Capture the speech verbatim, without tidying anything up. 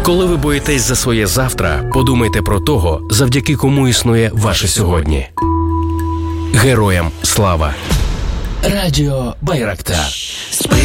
Коли ви боїтесь за своє завтра, подумайте про того, завдяки кому існує ваше сьогодні. Героям слава! Радіо Байрактар.